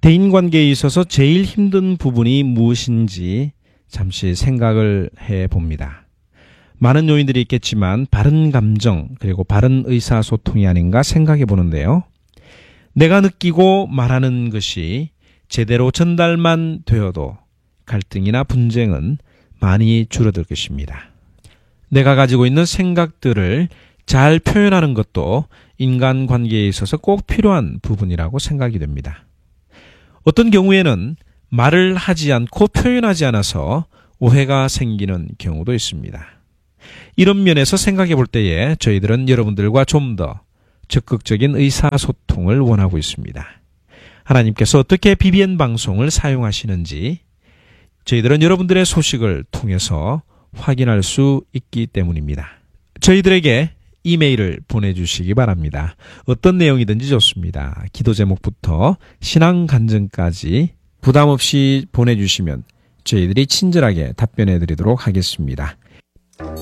대인관계에 있어서 제일 힘든 부분이 무엇인지 잠시 생각을 해봅니다. 많은 요인들이 있겠지만 바른 감정 그리고 바른 의사소통이 아닌가 생각해 보는데요. 내가 느끼고 말하는 것이 제대로 전달만 되어도 갈등이나 분쟁은 많이 줄어들 것입니다. 내가 가지고 있는 생각들을 잘 표현하는 것도 인간관계에 있어서 꼭 필요한 부분이라고 생각이 됩니다. 어떤 경우에는 말을 하지 않고 표현하지 않아서 오해가 생기는 경우도 있습니다. 이런 면에서 생각해 볼 때에 저희들은 여러분들과 좀 더 적극적인 의사소통을 원하고 있습니다. 하나님께서 어떻게 BBN 방송을 사용하시는지 저희들은 여러분들의 소식을 통해서 확인할 수 있기 때문입니다. 저희들에게 이메일을 보내주시기 바랍니다. 어떤 내용이든지 좋습니다. 기도 제목부터 신앙 간증까지 부담 없이 보내주시면 저희들이 친절하게 답변해 드리도록 하겠습니다.